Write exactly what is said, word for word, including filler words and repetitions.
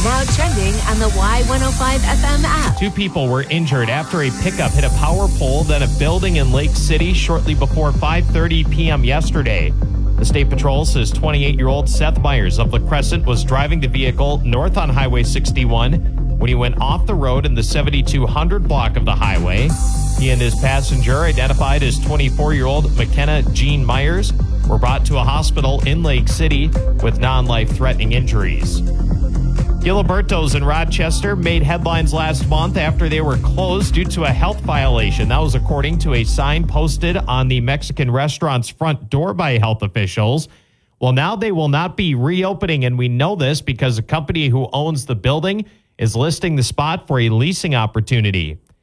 Now trending on the Y one oh five F M app. Two people were injured after a pickup hit a power pole, then a building in Lake City shortly before five thirty p.m. yesterday. The State Patrol says twenty-eight-year-old Seth Myers of La Crescent was driving the vehicle north on Highway sixty-one when he went off the road in the seventy-two hundred block of the highway. He and his passenger, identified as twenty-four-year-old McKenna Jean Myers, were brought to a hospital in Lake City with non-life-threatening injuries. Giliberto's in Rochester made headlines last month after they were closed due to a health violation. That was according to a sign posted on the Mexican restaurant's front door by health officials. Well, now they will not be reopening, and we know this because the company who owns the building is listing the spot for a leasing opportunity.